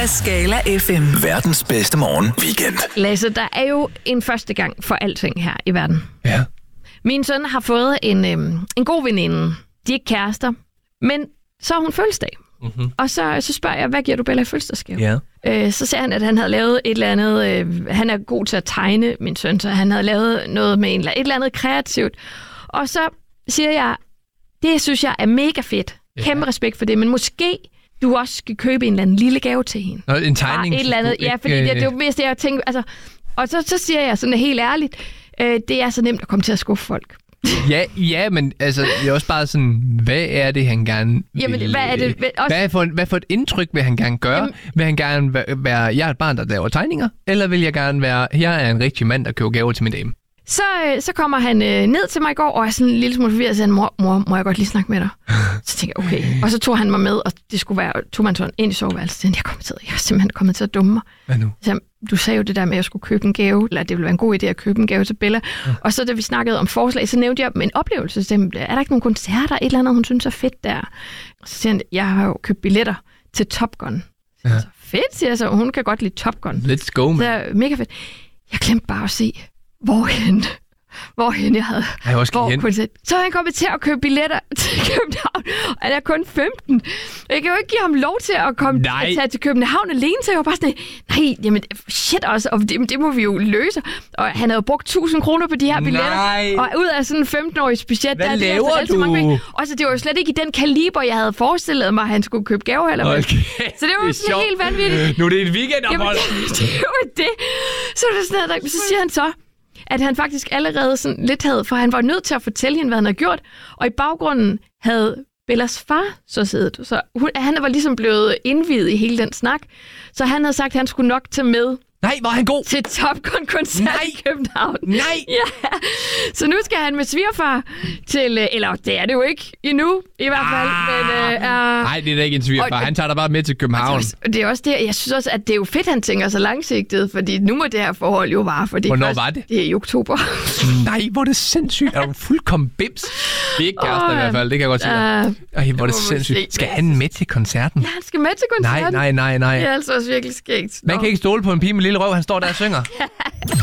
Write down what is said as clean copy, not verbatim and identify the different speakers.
Speaker 1: af Skala FM.
Speaker 2: Verdens bedste morgen weekend.
Speaker 3: Lasse, der er jo en første gang for alting her i verden.
Speaker 4: Ja.
Speaker 3: Min søn har fået en god veninde. De er ikke kærester, men så har hun fødselsdag. Mm-hmm. Og så spørger jeg, hvad giver du Bella i fødselsdagsgave?
Speaker 4: Ja.
Speaker 3: Så siger han, at han havde lavet et eller andet... han er god til at tegne, min søn, så han havde lavet noget med et eller andet kreativt. Og så siger jeg, det synes jeg er mega fedt. Kæmpe respekt for det, men måske du også skal købe en eller anden lille gave til hende.
Speaker 4: Nå, en tegning?
Speaker 3: Et eller andet, ja, fordi det er jo mest det, jeg tænker... Altså, og så siger jeg sådan helt ærligt, det er så nemt at komme til at skuffe folk.
Speaker 4: Ja, men altså, det er også bare sådan, hvad er det, han gerne vil?
Speaker 3: Jamen, hvad er det?
Speaker 4: Hvad for et indtryk vil han gerne gøre? Jamen, vil han gerne være, jeg er et barn, der laver tegninger? Eller vil jeg gerne være, jeg er en rigtig mand, der køber gaver til min dame?
Speaker 3: Så kommer han ned til mig i går, og er sådan en lille smule forvirret, og siger, mor, må jeg godt lige snakke med dig? Så tænker jeg, okay. Og så tog han mig med, og det skulle være, tog man sådan ind i soveværelset. Jeg er simpelthen kommet til at dumme mig.
Speaker 4: Hvad nu?
Speaker 3: Så du sagde jo det der med, at jeg skulle købe en gave, eller det ville være en god idé at købe en gave til Bella. Ja. Og så da vi snakkede om forslag, så nævnte jeg en oplevelse. Så er der ikke nogen koncerter, et eller andet, hun synes er fedt der? Og så siger han, jeg har jo købt billetter til Top Gun. Så fedt, siger jeg så. Hun kan godt lide Top Gun.
Speaker 4: Let's go, man.
Speaker 3: Så mega fedt. Jeg glemte bare at se, hvorhen jeg havde. Så han kommet til at købe billetter til København, og der er kun 15. Jeg kan jo ikke give ham lov til at tage til København alene, så jeg var bare sådan, nej, jamen shit også, og det må vi jo løse. Og han havde brugt 1.000 kroner på de her billetter, og ud af sådan en 15-årig budget,
Speaker 4: hvad laver du?
Speaker 3: Og så det var jo slet ikke i den kaliber, jeg havde forestillet mig, at han skulle købe gaver heller. Okay. Så det var jo sådan helt vanvittigt.
Speaker 4: Nu er det et weekendophold.
Speaker 3: Det var det. Så siger han så, at han faktisk allerede sådan lidt havde, for han var nødt til at fortælle hende, hvad han havde gjort, og i baggrunden havde Bellas far så siddet. Så han var ligesom blevet indviet i hele den snak, så han havde sagt, at han skulle nok tage med.
Speaker 4: Nej, var han god?
Speaker 3: Til Top Gun-koncert i København.
Speaker 4: Nej!
Speaker 3: Ja. Så nu skal han med svigerfar til... Eller det er det jo ikke endnu, i hvert fald.
Speaker 4: Nej, det er da ikke en svigerfar. Han tager dig bare med til København.
Speaker 3: Det er også det. Jeg synes også, at det er jo fedt, han tænker så langsigtet, fordi nu må det her forhold jo vare.
Speaker 4: Hvornår var det?
Speaker 3: Det er i oktober.
Speaker 4: Nej, hvor er det sindssygt. Er du fuldkommen bims? Det er ikke kærester i hvert fald, det kan jeg godt sige dig. Ej, hvor er det sindssygt. Skal han med til koncerten?
Speaker 3: Ja, han skal med til koncerten.
Speaker 4: Nej.
Speaker 3: Det er altså også virkelig skægt.
Speaker 4: Man kan ikke stole på en pige med lille røv, han står der og synger.